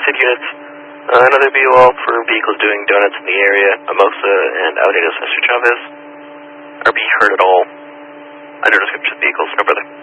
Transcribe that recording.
6 units. Another BOL for vehicles doing donuts in the area, Mimosa and Avenida Cesar Chavez. RB heard it all. Under description of vehicles, no brother.